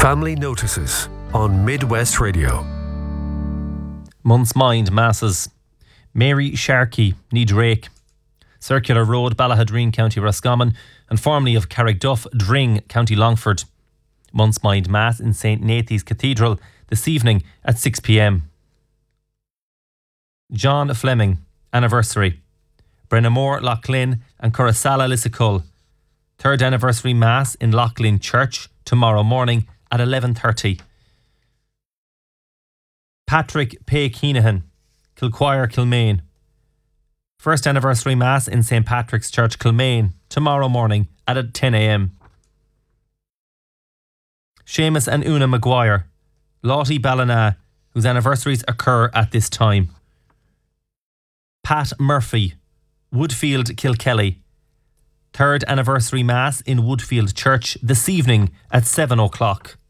Family Notices on Midwest Radio. Month's Mind Masses. Mary Sharkey, Ní Drake. Circular Road, Ballahadreen, County Roscommon, and formerly of Carrickduff, Dring, County Longford. Month's Mind Mass in St. Nathan's Cathedral this evening at 6 p.m. John Fleming, anniversary. Brennamore, Loughlin and Currasalla Lissacull. Third anniversary Mass in Loughlin Church tomorrow morning at 11:30. Patrick Pay Keenahan, Kilquire, Kilmaine. First anniversary Mass in St. Patrick's Church, Kilmaine, tomorrow morning at 10 a.m. Seamus and Una Maguire, Lottie Ballina, whose anniversaries occur at this time. Pat Murphy, Woodfield, Kilkelly. Third anniversary Mass in Woodfield Church this evening at 7 o'clock.